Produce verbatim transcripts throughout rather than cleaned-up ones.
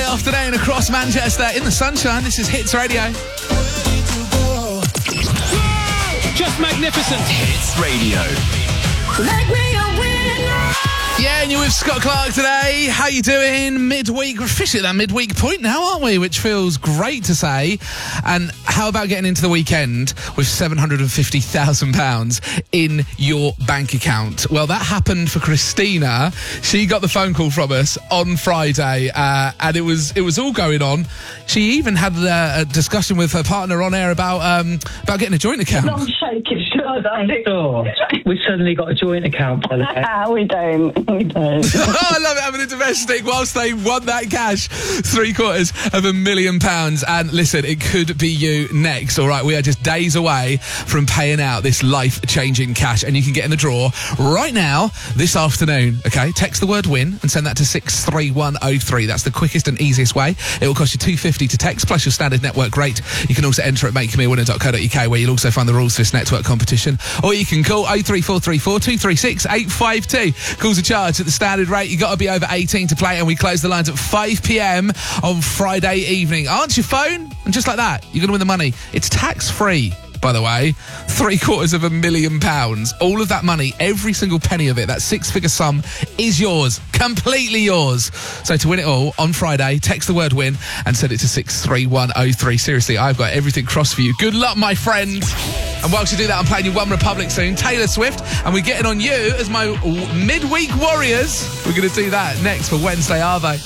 afternoon across Manchester in the sunshine. This is Hits Radio. Just magnificent. Hits Radio. Make me a winner. Yeah, and you're with Scott Clark today. How you doing? Midweek. We're officially at that midweek point now, aren't we? Which feels great to say. And how about getting into the weekend with seven hundred fifty thousand pounds in your bank account? Well, that happened for Christina. She got the phone call from us on Friday, uh, and it was it was all going on. She even had uh, a discussion with her partner on air about um, about getting a joint account. I'm shaking, sure, next door. We've suddenly got a joint account, by the way. we don't. We don't. Oh, I love it, having a domestic whilst they won that cash. Three quarters of a million pounds. And listen, it could be you next, all right? We are just days away from paying out this life-changing cash, and you can get in the draw right now, this afternoon, okay? Text the word WIN and send that to six three one oh three. That's the quickest and easiest way. It will cost you two pounds fifty to text, plus your standard network rate. You can also enter at make me a winner dot co dot uk, where you'll also find the rules for this network competition. Or you can call oh three four three four, two three six, eight five two. Calls are charged at the standard rate. You've got to be over eighteen to play, and we close the lines at five p.m. on Friday evening. Answer your phone, and just like that, you're going to win the money. It's tax-free, by the way. Three quarters of a million pounds. All of that money, every single penny of it, that six-figure sum, is yours. Completely yours. So to win it all, on Friday, text the word WIN and send it to six three one oh three. Seriously, I've got everything crossed for you. Good luck, my friend. And whilst you do that, I'm playing you One Republic soon, Taylor Swift, and we're getting on you as my midweek warriors. We're going to do that next for Wednesday, are they?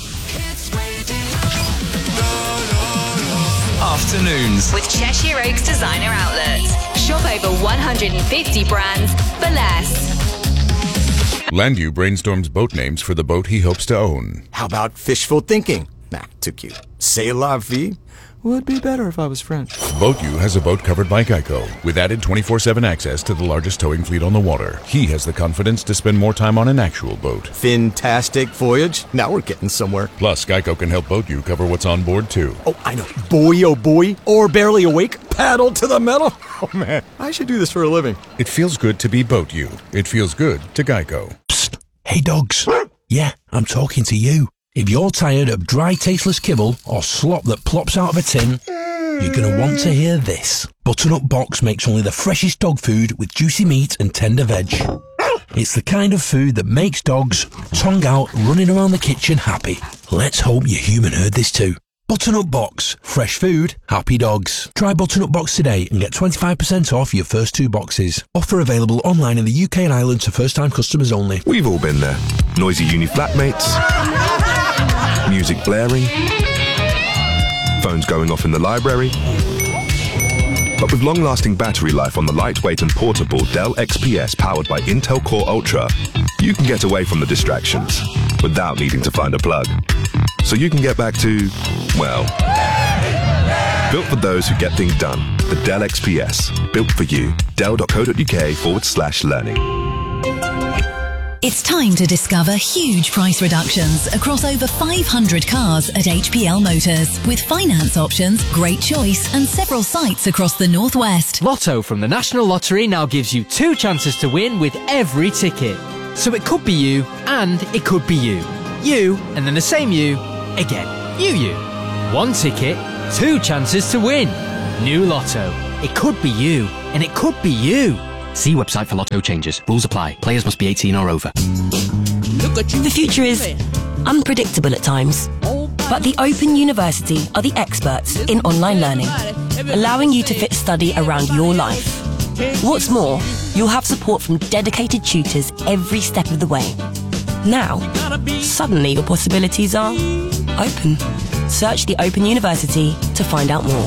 Afternoons with Cheshire Oaks Designer Outlets. Shop over one hundred fifty brands for less. Landu brainstorms boat names for the boat he hopes to own. How about fishful thinking? Nah, too cute. C'est la vie? Would be better if I was French. BoatU has a boat covered by Geico, with added twenty-four seven access to the largest towing fleet on the water. He has the confidence to spend more time on an actual boat. Fantastic voyage. Now we're getting somewhere. Plus, Geico can help BoatU cover what's on board, too. Oh, I know. Boy, oh boy. Or barely awake. Paddle to the metal. Oh, man. I should do this for a living. It feels good to be BoatU. It feels good to Geico. Psst. Hey, dogs. Yeah, I'm talking to you. If you're tired of dry, tasteless kibble or slop that plops out of a tin, you're going to want to hear this. Butternut Box makes only the freshest dog food with juicy meat and tender veg. It's the kind of food that makes dogs, tongue out, running around the kitchen happy. Let's hope your human heard this too. Butternut Box. Fresh food, happy dogs. Try Butternut Box today and get twenty-five percent off your first two boxes. Offer available online in the U K and Ireland to first-time customers only. We've all been there. Noisy uni flatmates. Music blaring. Phones going off in the library. But with long-lasting battery life on the lightweight and portable Dell X P S powered by Intel Core Ultra, you can get away from the distractions without needing to find a plug. So you can get back to, well, built for those who get things done. The Dell X P S. Built for you. Dell.co.uk forward slash learning. It's time to discover huge price reductions across over five hundred cars at H P L Motors. With finance options, great choice and several sites across the Northwest. Lotto from the National Lottery now gives you two chances to win with every ticket. So it could be you and it could be you. You and then the same you again. You, you. One ticket, two chances to win. New Lotto. It could be you and it could be you. See website for Lotto changes. Rules apply. Players must be eighteen or over. The future is unpredictable at times, but the Open University are the experts in online learning, allowing you to fit study around your life. What's more, you'll have support from dedicated tutors every step of the way. Now, suddenly your possibilities are open. Search the Open University to find out more.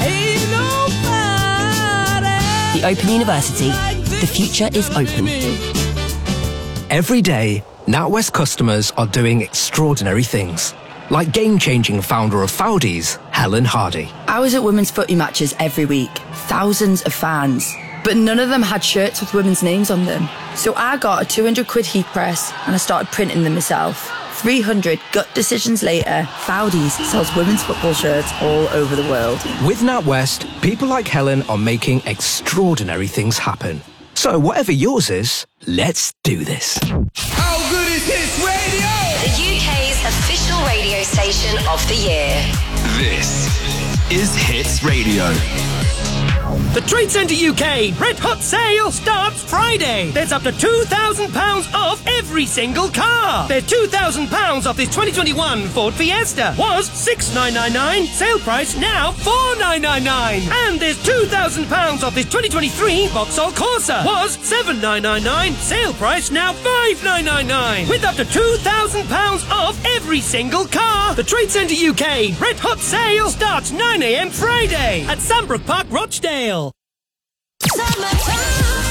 The Open University. The future is open. Every day, NatWest customers are doing extraordinary things. Like game-changing founder of Foudies, Helen Hardy. I was at women's footy matches every week. Thousands of fans. But none of them had shirts with women's names on them. So I got a two hundred quid heat press and I started printing them myself. three hundred gut decisions later, Foudies sells women's football shirts all over the world. With NatWest, people like Helen are making extraordinary things happen. So whatever yours is, let's do this. How good is Hits Radio? The U K's official radio station of the year. This is Hits Radio. The Trade Centre U K Red Hot Sale starts Friday. There's up to two thousand pounds off every single car. There's two thousand pounds off this twenty twenty-one Ford Fiesta. Was six thousand nine hundred ninety-nine pounds. Sale price now four thousand nine hundred ninety-nine pounds. And there's two thousand pounds off this twenty twenty-three Vauxhall Corsa. Was seven thousand nine hundred ninety-nine pounds. Sale price now five thousand nine hundred ninety-nine pounds. With up to two thousand pounds off every single car. The Trade Centre U K Red Hot Sale starts nine a m Friday at Sandbrook Park, Rochdale. Summertime.